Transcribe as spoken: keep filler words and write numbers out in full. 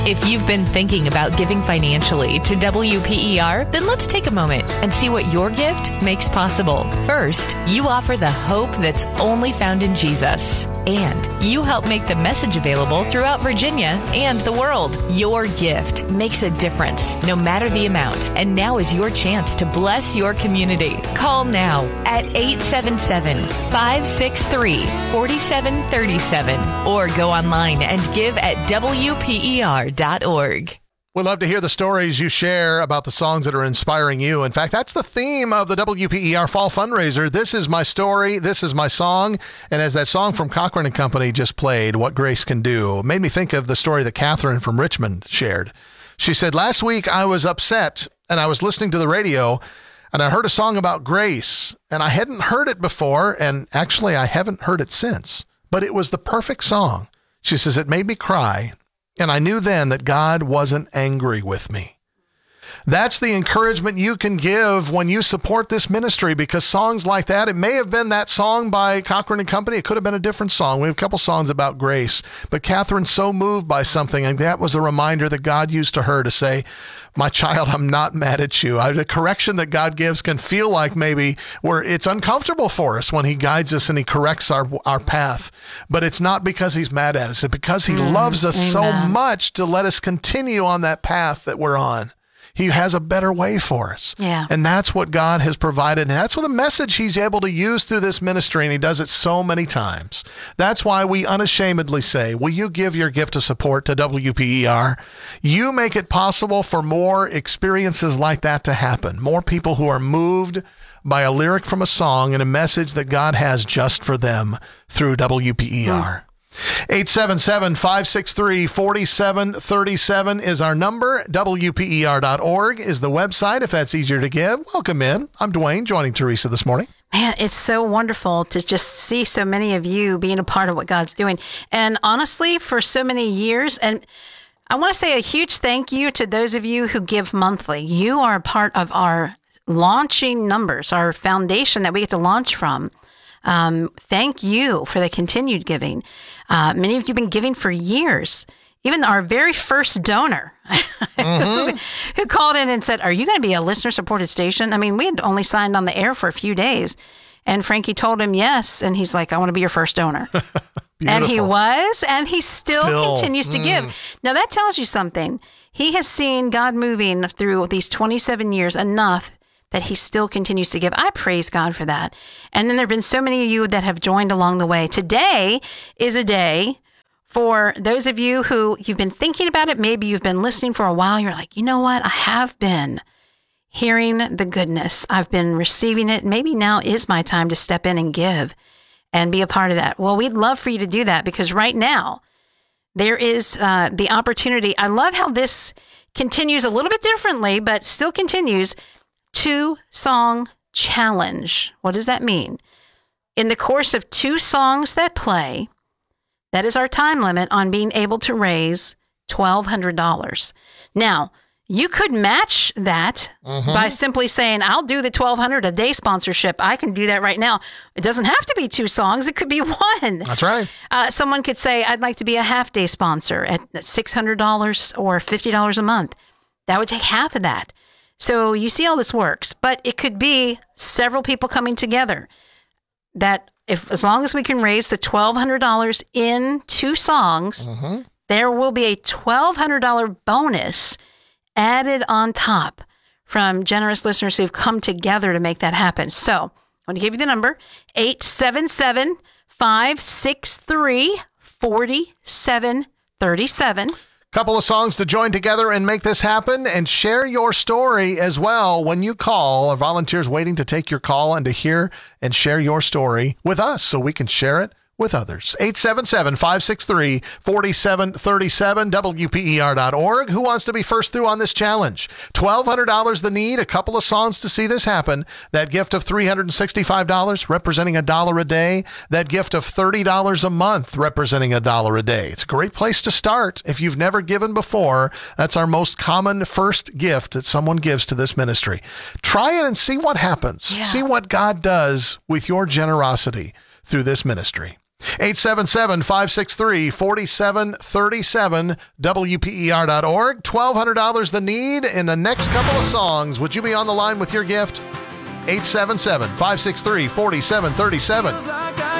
If you've been thinking about giving financially to W P E R, then let's take a moment and see what your gift makes possible. First, you offer the hope that's only found in Jesus. And you help make the message available throughout Virginia and the world. Your gift makes a difference, no matter the amount. And now is your chance to bless your community. Call now at eight seven seven, five six three, four seven three seven or go online and give at W P E R dot org. We love to hear the stories you share about the songs that are inspiring you. In fact, that's the theme of the W P E R Fall Fundraiser. This is my story. This is my song. And as that song from Cochran and Company just played, What Grace Can Do, it made me think of the story that Catherine from Richmond shared. She said, last week I was upset and I was listening to the radio and I heard a song about grace and I hadn't heard it before. And actually, I haven't heard it since, but it was the perfect song. She says, it made me cry. And I knew then that God wasn't angry with me. That's the encouragement you can give when you support this ministry, because songs like that, it may have been that song by Cochran and Company. It could have been a different song. We have a couple songs about grace, but Catherine's so moved by something, and that was a reminder that God used to her to say, my child, I'm not mad at you. I, the correction that God gives can feel like maybe where it's uncomfortable for us when he guides us and he corrects our, our path, but it's not because he's mad at us. It's because he mm, loves us amen. so much to let us continue on that path that we're on. He has a better way for us. Yeah. And that's what God has provided. And that's what the message he's able to use through this ministry. And he does it so many times. That's why we unashamedly say, will you give your gift of support to W P E R? You make it possible for more experiences like that to happen. More people who are moved by a lyric from a song and a message that God has just for them through W P E R. Mm. eight seven seven, five six three, four seven three seven is our number. W P E R dot org is the website if that's easier to give. Welcome in. I'm Dwayne, joining Teresa this morning. Man, it's so wonderful to just see so many of you being a part of what God's doing. And honestly, for so many years, and I want to say a huge thank you to those of you who give monthly. You are a part of our launching numbers, our foundation that we get to launch from. Um, thank you for the continued giving. Uh, many of you have been giving for years. Even our very first donor mm-hmm. who, who called in and said, are you going to be a listener-supported station? I mean, we had only signed on the air for a few days. And Frankie told him yes. And he's like, I want to be your first donor. And he was, and he still, still. continues to mm. give. Now, that tells you something. He has seen God moving through these twenty-seven years enough that he still continues to give. I praise God for that. And then there have been so many of you that have joined along the way. Today is a day for those of you who you've been thinking about it. Maybe you've been listening for a while. You're like, you know what? I have been hearing the goodness. I've been receiving it. Maybe now is my time to step in and give and be a part of that. Well, we'd love for you to do that, because right now there is uh, the opportunity. I love how this continues a little bit differently, but still continues. Two song challenge. What does that mean? In the course of two songs that play, that is our time limit on being able to raise twelve hundred dollars. Now, you could match that mm-hmm. by simply saying, I'll do the twelve hundred dollars a day sponsorship. I can do that right now. It doesn't have to be two songs. It could be one. That's right. Uh, someone could say, I'd like to be a half day sponsor at six hundred dollars or fifty dollars a month. That would take half of that. So you see how this works, but it could be several people coming together that if, as long as we can raise the twelve hundred dollars in two songs, mm-hmm. there will be a twelve hundred dollars bonus added on top from generous listeners who've come together to make that happen. So I want to give you the number, eight seven seven, five six three, four seven three seven. Couple of songs to join together and make this happen, and share your story as well when you call. Our volunteers waiting to take your call and to hear and share your story with us so we can share it with others. eight seven seven, five six three, four seven three seven, W P E R dot org. Who wants to be first through on this challenge? twelve hundred dollars the need, a couple of songs to see this happen. That gift of three hundred sixty-five dollars representing a dollar a day. That gift of thirty dollars a month representing a dollar a day. It's a great place to start. If you've never given before, that's our most common first gift that someone gives to this ministry. Try it and see what happens. Yeah. See what God does with your generosity through this ministry. eight seven seven, five six three, four seven three seven, W P E R dot org. twelve hundred dollars the need in the next couple of songs. Would you be on the line with your gift? eight seven seven, five six three, four seven three seven.